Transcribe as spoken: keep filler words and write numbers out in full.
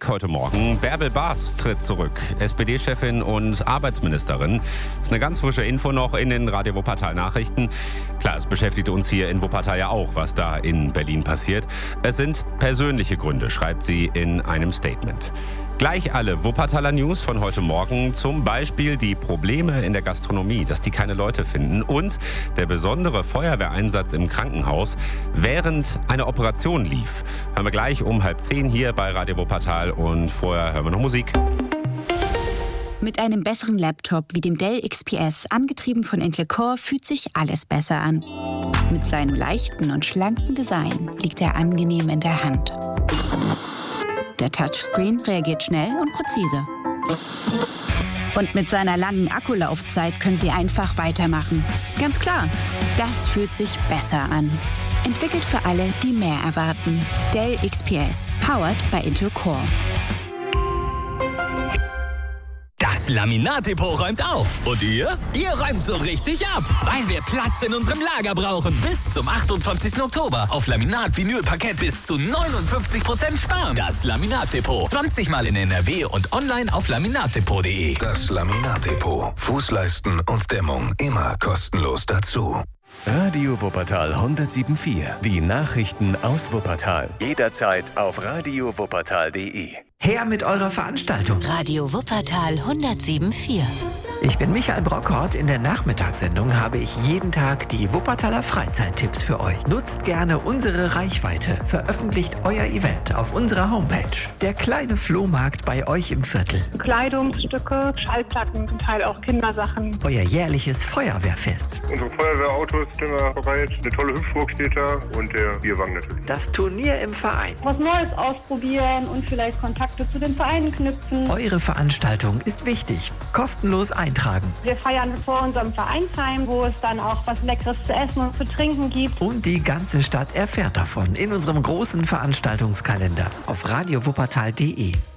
Blick heute Morgen. Bärbel Baas tritt zurück. S P D-Chefin und Arbeitsministerin. Das ist eine ganz frische Info noch in den Radio Wuppertal Nachrichten. Klar, es beschäftigt uns hier in Wuppertal ja auch, was da in Berlin passiert. Es sind persönliche Gründe, schreibt sie in einem Statement. Gleich alle Wuppertaler News von heute Morgen, zum Beispiel die Probleme in der Gastronomie, dass die keine Leute finden und der besondere Feuerwehreinsatz im Krankenhaus, während eine Operation lief. Hören wir gleich um halb zehn hier bei Radio Wuppertal und vorher hören wir noch Musik. Mit einem besseren Laptop wie dem Dell X P S, angetrieben von Intel Core, fühlt sich alles besser an. Mit seinem leichten und schlanken Design liegt er angenehm in der Hand. Der Touchscreen reagiert schnell und präzise. Und mit seiner langen Akkulaufzeit können Sie einfach weitermachen. Ganz klar, das fühlt sich besser an. Entwickelt für alle, die mehr erwarten. Dell X P S, powered by Intel Core. Das Laminat-Depot räumt auf. Und ihr? Ihr räumt so richtig ab. Weil wir Platz in unserem Lager brauchen. Bis zum achtundzwanzigsten Oktober. Auf Laminat, Vinyl, Parkett bis zu neunundfünfzig Prozent sparen. Das Laminat-Depot. zwanzig Mal in N R W und online auf laminatdepot punkt de. Das Laminat-Depot. Fußleisten und Dämmung immer kostenlos dazu. Radio Wuppertal hundertsieben Komma vier. Die Nachrichten aus Wuppertal. Jederzeit auf radio wuppertal punkt de. Her mit eurer Veranstaltung. Radio Wuppertal hundertsieben Komma vier. Ich bin Michael Brockhort. In der Nachmittagssendung habe ich jeden Tag die Wuppertaler Freizeittipps für euch. Nutzt gerne unsere Reichweite. Veröffentlicht euer Event auf unserer Homepage. Der kleine Flohmarkt bei euch im Viertel. Kleidungsstücke, Schallplatten, zum Teil auch Kindersachen. Euer jährliches Feuerwehrfest. Unsere Feuerwehrautos sind immer bereit. Eine tolle Hüpfburg steht da und der Bierwagen natürlich. Das Turnier im Verein. Was Neues ausprobieren und vielleicht Kontakte zu den Vereinen knüpfen. Eure Veranstaltung ist wichtig. Kostenlos eintragen. Wir feiern vor unserem Vereinsheim, wo es dann auch was Leckeres zu essen und zu trinken gibt. Und die ganze Stadt erfährt davon in unserem großen Veranstaltungskalender auf radio wuppertal punkt de.